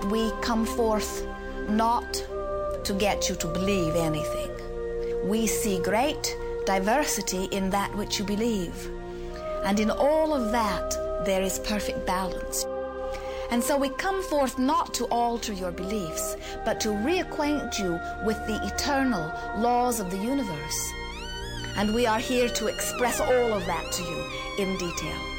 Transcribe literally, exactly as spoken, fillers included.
we come forth not to get you to believe anything. We see great diversity in that which you believe. And in all of that, there is perfect balance. And so we come forth not to alter your beliefs, but to reacquaint you with the eternal laws of the universe. And we are here to express all of that to you in detail.